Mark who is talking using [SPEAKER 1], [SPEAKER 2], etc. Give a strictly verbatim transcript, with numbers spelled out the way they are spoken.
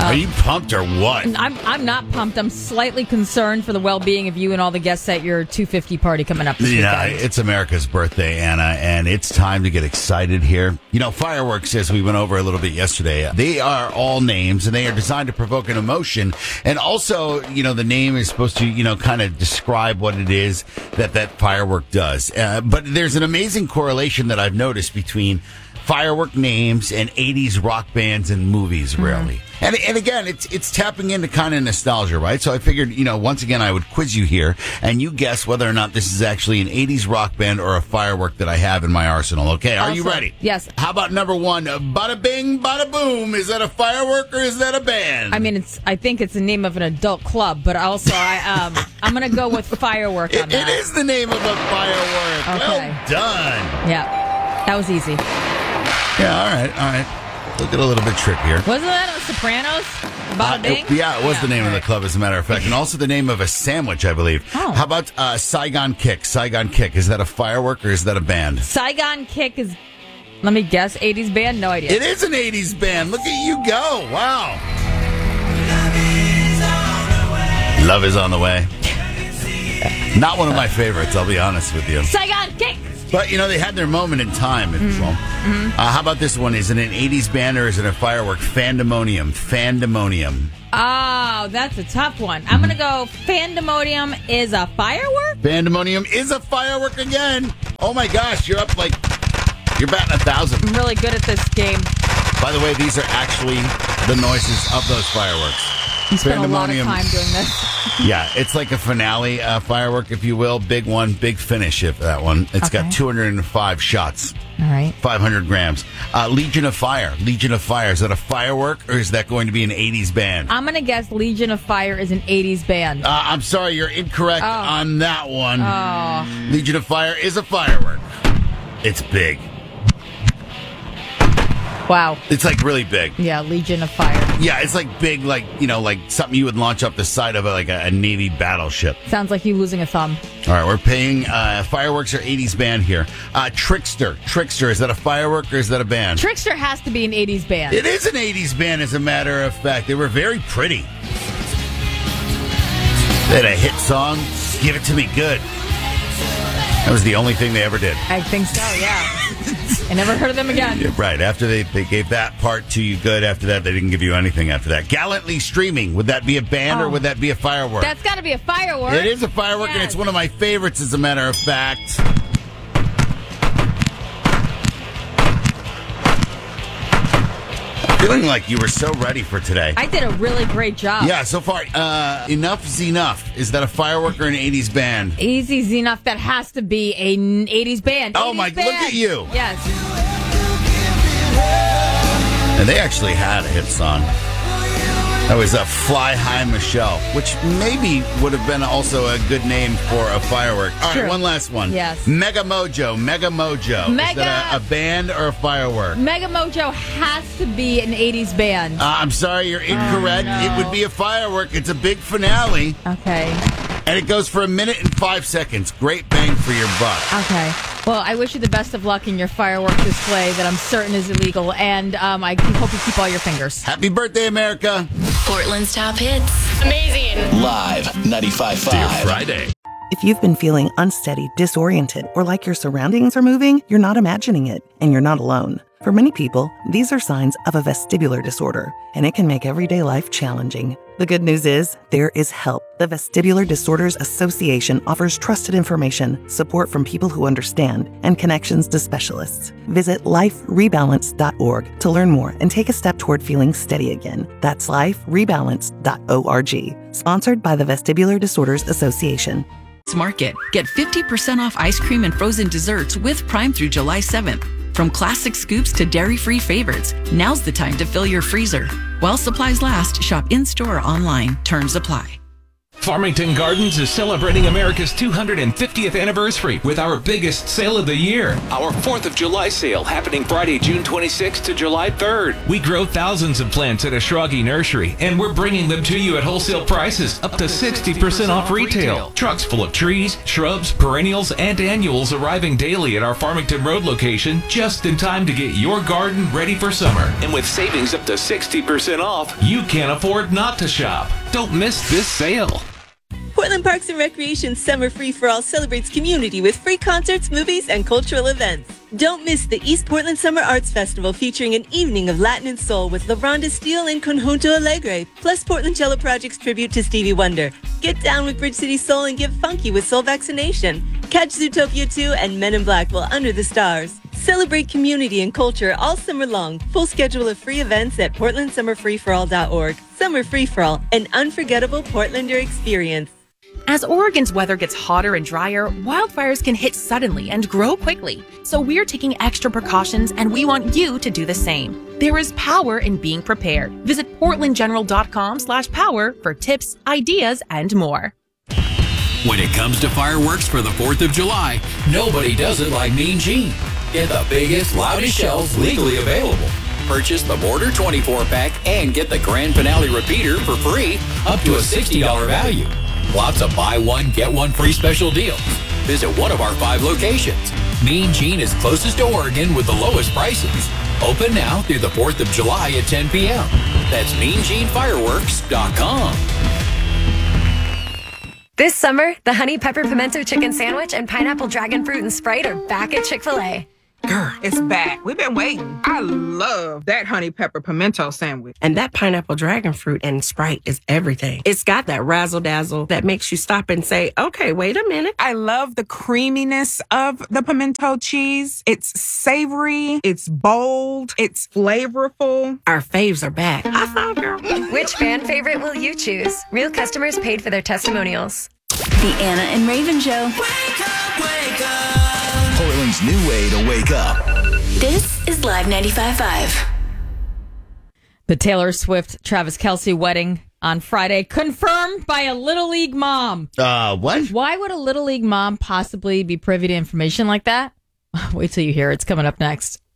[SPEAKER 1] Are you pumped or what?
[SPEAKER 2] I'm I'm not pumped. I'm slightly concerned for the well-being of you and all the guests at your two fifty party coming up this
[SPEAKER 1] Yeah,
[SPEAKER 2] weekend.
[SPEAKER 1] it's America's birthday, Anna, and it's time to get excited here. You know, fireworks, as we went over a little bit yesterday, they are all names, and they are designed to provoke an emotion. And also, you know, the name is supposed to, you know, kind of describe what it is that that firework does. Uh, but there's an amazing correlation that I've noticed between firework names and eighties rock bands and movies, really. Mm-hmm. And and again, it's it's tapping into kind of nostalgia, right? So I figured, you know, once again, I would quiz you here, and you guess whether or not this is actually an eighties rock band or a firework that I have in my arsenal. Okay, are
[SPEAKER 2] Also,
[SPEAKER 1] you ready?
[SPEAKER 2] yes.
[SPEAKER 1] How about number one, uh, bada bing, bada boom? Is that a firework or is that a band?
[SPEAKER 2] I mean, it's. I think it's the name of an adult club, but also I um I'm gonna go with firework on
[SPEAKER 1] it,
[SPEAKER 2] that.
[SPEAKER 1] it is the name of a firework.
[SPEAKER 2] Okay.
[SPEAKER 1] Well done.
[SPEAKER 2] Yeah, that was easy.
[SPEAKER 1] Yeah, all right, all right. Look at a little bit trickier.
[SPEAKER 2] Wasn't that on Sopranos? Bada
[SPEAKER 1] Uh,
[SPEAKER 2] Bing?
[SPEAKER 1] it- yeah, it was
[SPEAKER 2] Yeah,
[SPEAKER 1] the name of
[SPEAKER 2] right.
[SPEAKER 1] the club, as a matter of fact, and also the name of a sandwich, I believe.
[SPEAKER 2] Oh.
[SPEAKER 1] How about uh, Saigon Kick? Saigon Kick, is that a firework or is that a band?
[SPEAKER 2] Saigon Kick is, let me guess, eighties band? No idea.
[SPEAKER 1] It is an eighties band. Look at you go. Wow. Love is on the way. Not one of my favorites, I'll be honest with you.
[SPEAKER 2] Saigon Kick!
[SPEAKER 1] But, you know, they had their moment in time, if you will.
[SPEAKER 2] Mm-hmm.
[SPEAKER 1] Uh, how about this one? Is it an eighties band or is it a firework? Fandemonium. Fandemonium.
[SPEAKER 2] Oh, that's a tough one. I'm going to go Fandemonium is a firework?
[SPEAKER 1] Fandemonium is a firework again. Oh, my gosh. You're up like, you're batting a thousand.
[SPEAKER 2] I'm really good at this game.
[SPEAKER 1] By the way, these are actually the noises of those fireworks.
[SPEAKER 2] I spent a lot of
[SPEAKER 1] Fandemonium.
[SPEAKER 2] time doing this.
[SPEAKER 1] Yeah, it's like a finale uh, firework, if you will. Big one, big finish, if that one. It's
[SPEAKER 2] Okay.
[SPEAKER 1] got two hundred five shots,
[SPEAKER 2] All right.
[SPEAKER 1] five hundred grams. Uh, Legion of Fire. Legion of Fire. Is that a firework or is that going to be an eighties band?
[SPEAKER 2] I'm going to guess Legion of Fire is an eighties band.
[SPEAKER 1] Uh, I'm sorry, you're incorrect
[SPEAKER 2] Oh.
[SPEAKER 1] on that one.
[SPEAKER 2] Oh.
[SPEAKER 1] Legion of Fire is a firework. It's big.
[SPEAKER 2] Wow.
[SPEAKER 1] It's like really big.
[SPEAKER 2] Yeah, Legion of Fire.
[SPEAKER 1] Yeah, it's like big, like, you know, like something you would launch off the side of a, like a, a Navy battleship.
[SPEAKER 2] Sounds like you losing a thumb.
[SPEAKER 1] All right, we're paying uh, fireworks or eighties band here. Uh, Trickster. Trickster, is that a firework or is that a band?
[SPEAKER 2] Trickster has to be an eighties band.
[SPEAKER 1] It is an eighties band, as a matter of fact. They were very pretty. They had a hit song, Give It To Me Good. That was the only thing they ever did.
[SPEAKER 2] I think so, yeah. I never heard of them again.
[SPEAKER 1] Yeah, right. After they, they gave that part to you good, after that, they didn't give you anything after that. Gallantly Streaming. Would that be a band or
[SPEAKER 2] Oh.
[SPEAKER 1] would that be a firework?
[SPEAKER 2] That's got to be a firework.
[SPEAKER 1] It is a firework, and
[SPEAKER 2] Yes.
[SPEAKER 1] it's one of my favorites, as a matter of fact. Feeling like you were so ready for today.
[SPEAKER 2] I did a really great job.
[SPEAKER 1] Yeah, so far, uh, Enough's Enough. Is that a firework or an eighties band?
[SPEAKER 2] Easy's enough. That has to be an eighties band.
[SPEAKER 1] Oh,
[SPEAKER 2] eighties
[SPEAKER 1] my-
[SPEAKER 2] band.
[SPEAKER 1] look at you.
[SPEAKER 2] Yes.
[SPEAKER 1] And they actually had a hit song. That was a Fly High Michelle, which maybe would have been also a good name for a firework. All right,
[SPEAKER 2] True.
[SPEAKER 1] one last one.
[SPEAKER 2] Yes.
[SPEAKER 1] Mega Mojo. Mega Mojo. Is
[SPEAKER 2] Mega-
[SPEAKER 1] that a, a band or a firework?
[SPEAKER 2] Mega Mojo has to be an eighties band.
[SPEAKER 1] Uh, I'm sorry, you're incorrect.
[SPEAKER 2] Oh, no.
[SPEAKER 1] It would be a firework. It's a big finale,
[SPEAKER 2] Okay.
[SPEAKER 1] and it goes for a minute and five seconds. Great bang for your buck.
[SPEAKER 2] Okay. Well, I wish you the best of luck in your firework display that I'm certain is illegal, and um, I hope you keep all your fingers.
[SPEAKER 1] Happy birthday, America.
[SPEAKER 3] Portland's top hits.
[SPEAKER 4] Amazing.
[SPEAKER 5] Live ninety-five point
[SPEAKER 6] Dear
[SPEAKER 5] five.
[SPEAKER 6] Friday.
[SPEAKER 7] If you've been feeling unsteady, disoriented, or like your surroundings are moving, you're not imagining it, and you're not alone. For many people, these are signs of a vestibular disorder, and it can make everyday life challenging. The good news is, there is help. The Vestibular Disorders Association offers trusted information, support from people who understand, and connections to specialists. Visit life rebalance dot org to learn more and take a step toward feeling steady again. That's life rebalance dot org. Sponsored by the Vestibular Disorders Association.
[SPEAKER 8] Market. Get fifty percent off ice cream and frozen desserts with Prime through July seventh. From classic scoops to dairy-free favorites, now's the time to fill your freezer. While supplies last, shop in-store or online. Terms apply.
[SPEAKER 4] Farmington Gardens is celebrating America's two hundred fiftieth anniversary with our biggest sale of the year. Our fourth of July sale happening Friday, June twenty-sixth to July third. We grow thousands of plants at Ashragi Nursery, and we're bringing them to you at wholesale prices, up to sixty percent off retail. Trucks full of trees, shrubs, perennials, and annuals arriving daily at our Farmington Road location, just in time to get your garden ready for summer. And with savings up to sixty percent off, you can't afford not to shop. Don't miss this sale.
[SPEAKER 5] Portland Parks and Recreation Summer Free for All celebrates community with free concerts, movies, and cultural events. Don't miss the East Portland Summer Arts Festival featuring an evening of Latin and soul with LaRonda Steele and Conjunto Alegre, plus Portland Cello Project's tribute to Stevie Wonder. Get down with Bridge City Soul and get funky with Soul Vaccination. Catch Zootopia two and Men in Black while under the stars. Celebrate community and culture all summer long. Full schedule of free events at portland summer free for all dot org. Summer Free for All, an unforgettable Portlander experience.
[SPEAKER 6] As Oregon's weather gets hotter and drier, wildfires can hit suddenly and grow quickly. So we're taking extra precautions, and we want you to do the same. There is power in being prepared. Visit portland general dot com slash power for tips, ideas, and more.
[SPEAKER 9] When it comes to fireworks for the fourth of July, nobody does it like Mean Gene. Get the biggest, loudest shells legally available. Purchase the Border twenty-four pack and get the Grand Finale repeater for free, up to a sixty dollars value. Lots of buy one, get one free special deals. Visit one of our five locations. Mean Gene is closest to Oregon with the lowest prices. Open now through the fourth of July at ten p.m. That's mean gene fireworks dot com.
[SPEAKER 10] This summer, the Honey Pepper Pimento Chicken Sandwich and Pineapple Dragon Fruit and Sprite are back at Chick-fil-A.
[SPEAKER 11] Girl, it's back. We've been waiting. I love that honey pepper pimento sandwich.
[SPEAKER 12] And that pineapple dragon fruit and Sprite is everything. It's got that razzle dazzle that makes you stop and say, okay, wait a minute.
[SPEAKER 11] I love the creaminess of the pimento cheese. It's savory. It's bold. It's flavorful.
[SPEAKER 12] Our faves are back. I thought, girl.
[SPEAKER 10] Which fan favorite will you choose? Real customers paid for their testimonials.
[SPEAKER 3] The Anna and Raven Show.
[SPEAKER 13] Wake up, wake up. Portland's new way to wake up.
[SPEAKER 3] This is Live ninety-five point five.
[SPEAKER 2] The Taylor Swift Travis Kelce wedding on Friday confirmed by a Little League mom.
[SPEAKER 1] Uh, what?
[SPEAKER 2] Why would a Little League mom possibly be privy to information like that? Wait till you hear. It's coming up next.